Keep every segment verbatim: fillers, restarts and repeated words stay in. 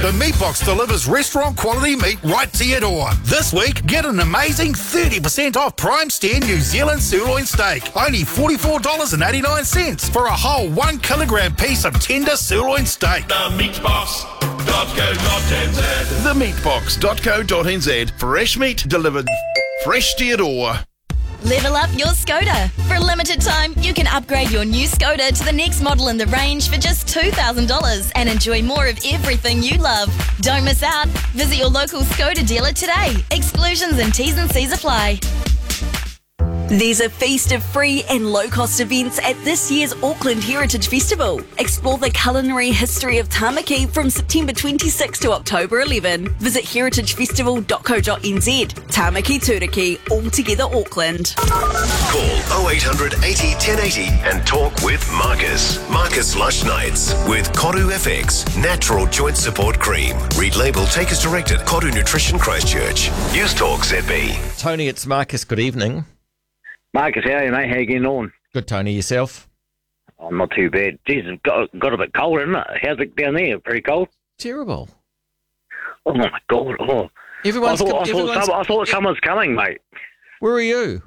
The Meat Box delivers restaurant quality meat right to your door. This week, get an amazing thirty percent off prime steer New Zealand sirloin steak. Only forty-four dollars and eighty-nine cents for a whole one kilogram piece of tender sirloin steak. The meat box dot co dot n z. the meat box dot co dot n z. Fresh meat delivered fresh to your door. Level up your Skoda. For a limited time, you can upgrade your new Skoda to the next model in the range for just two thousand dollars and enjoy more of everything you love. Don't miss out. Visit your local Skoda dealer today. Exclusions and T's and C's apply. There's a feast of free and low-cost events at this year's Auckland Heritage Festival. Explore the culinary history of Tamaki from September twenty-sixth to October eleventh. Visit heritage festival dot co dot n z. Tamaki Turiki, all together Auckland. Call oh eight hundred eighty, ten eighty and talk with Marcus. Marcus Lush Nights with Koru F X, Natural Joint Support Cream. Read label, take as directed. Koru Nutrition Christchurch. News Talk Z B. Tony, it's Marcus. Good evening. Marcus, how are you, mate? How you getting on? Good, Tony. Yourself? Oh, not too bad. Jeez, it's got, got a bit cold, isn't it? How's it down there? Pretty cold? Terrible. Oh, my God. Oh. Everyone's I thought, com- I, thought everyone's- summer, I thought summer's coming, mate. Where are you?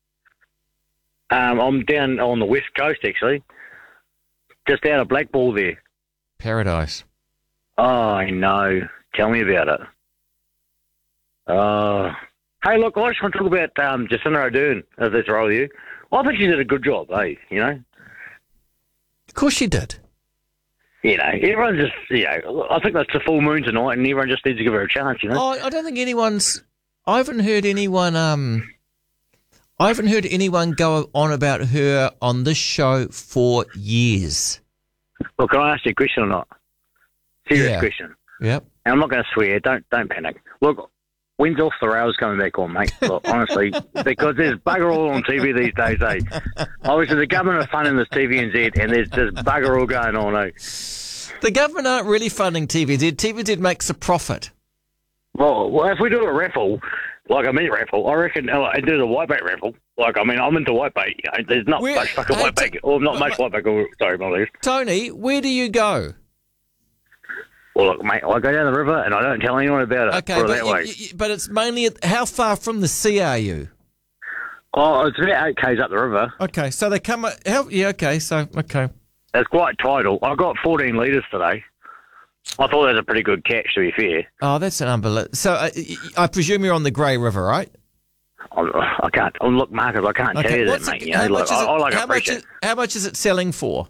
Um, I'm down on the west coast, actually. Just out of Blackball there. Paradise. Oh, I know. Tell me about it. Oh... Hey, look, I just want to talk about um, Jacinda Ardern, if that's right with you. I think she did a good job, eh, you know? Of course she did. You know, everyone just, you know, I think that's the full moon tonight and everyone just needs to give her a chance, you know? Oh, I don't think anyone's... I haven't heard anyone... Um, I haven't heard anyone go on about her on this show for years. Well, can I ask you a question or not? Serious Yeah. question. Yep. And I'm not going to swear. Don't don't panic. Look, when's Off the Rails coming back on, mate? Look, honestly, because there's bugger all on T V these days, eh? Obviously, the government are funding this T V N Z, and there's there's bugger all going on, eh? The government aren't really funding T V Z. T V Z makes a profit. Well, well, if we do a raffle, like a meat raffle, I reckon, uh, and do the whitebait raffle. Like, I mean, I'm into whitebait. You know, there's not Where- much fucking hey, whitebait, t- or not uh, much whitebait. Or, sorry, my legs. Tony, where do you go? Well, look, mate, I go down the river and I don't tell anyone about it. Okay, Put it but, that you- way. you- but it's mainly... At, how far from the sea are you? Oh, it's about eight k's up the river. Okay, so they come... How, yeah, okay, so... Okay. It's quite tidal. I got fourteen litres today. I thought that was a pretty good catch, to be fair. Oh, that's an unbelievable... So uh, y- y- I presume you're on the Grey River, right? I, I can't. Oh, look, Marcus, I can't tell you that, What's mate. it- You know, how look, much is I, it- I like how a much preacher. is- How much is it selling for?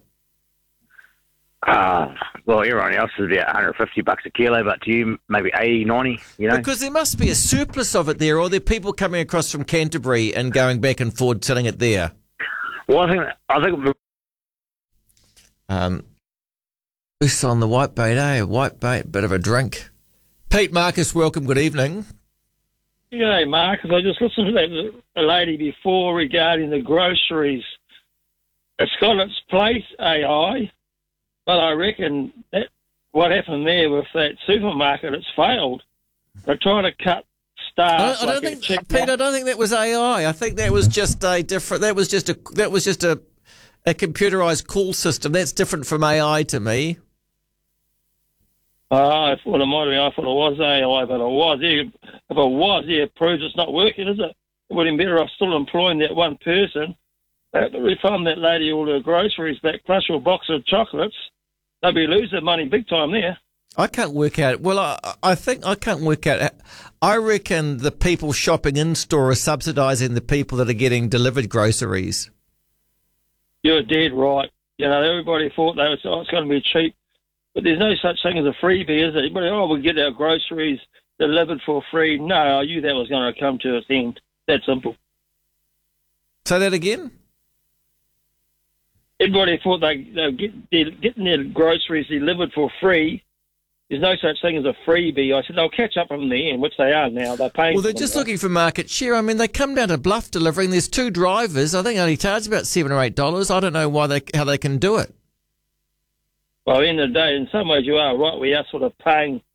Uh, well, everyone else is about one hundred fifty bucks a kilo, but to you, maybe eighty, ninety, you know? Because there must be a surplus of it there, or there are people coming across from Canterbury and going back and forth selling it there. Well, I think, I think Um, this on the white bait, eh? White bait, bit of a drink. Pete Marcus, welcome, good evening. G'day, Marcus. I just listened to that the lady before regarding the groceries. It's got its place, A I, but I reckon that what happened there with that supermarket, it's failed. They're trying to cut staff. I don't, I don't like a think, check Pete. mark. I don't think that was A I. I think that was just a different. That was just a. That was just a, a computerized call system. That's different from A I to me. Oh, I thought it might have been. I thought it was A I, but it was. Yeah, if it was, yeah, it proves it's not working, is it? It would have been better off still employing that one person. They have to refund that lady all her groceries back, plus your box of chocolates. They'll be losing money big time there. I can't work out. Well, I, I think I can't work out. I reckon the people shopping in store are subsidising the people that are getting delivered groceries. You're dead right. You know, everybody thought they was, oh, it's going to be cheap. But there's no such thing as a freebie, is there? Everybody, oh, we'll get our groceries delivered for free. No, I knew that was going to come to its end. That simple. Say that again? Everybody thought they, they were get, they're getting their groceries delivered for free. There's no such thing as a freebie. I said they'll catch up from the end, which they are now. They're paying Well, they're for them just now. looking for market share. I mean, they come down to Bluff delivering. There's two drivers. I think they only charge about seven or eight dollars. I don't know why they how they can do it. Well, at the end of the day, in some ways you are right. We are sort of paying